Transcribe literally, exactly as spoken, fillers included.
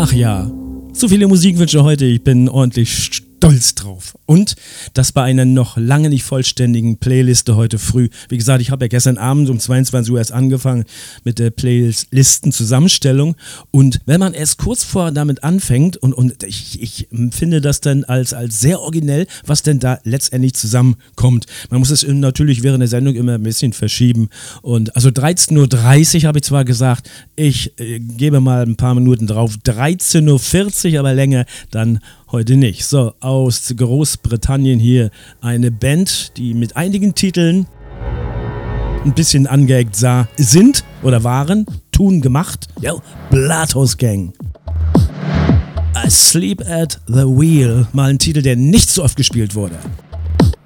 Ach ja, so viele Musikwünsche heute, ich bin ordentlich stolz drauf. Und das bei einer noch lange nicht vollständigen Playliste heute früh. Wie gesagt, ich habe ja gestern Abend um zweiundzwanzig Uhr erst angefangen mit der Playlistenzusammenstellung. Und wenn man erst kurz vor damit anfängt, und, und ich, ich finde das dann als, als sehr originell, was denn da letztendlich zusammenkommt. Man muss es natürlich während der Sendung immer ein bisschen verschieben. Und also dreizehn Uhr dreißig habe ich zwar gesagt, ich äh, gebe mal ein paar Minuten drauf. dreizehn Uhr vierzig, aber länger dann heute nicht. So, aus Großbritannien hier eine Band, die mit einigen Titeln ein bisschen angeeckt sah, sind oder waren, tun, gemacht. Ja, Bloodhouse Gang. Asleep at the Wheel. Mal ein Titel, der nicht so oft gespielt wurde.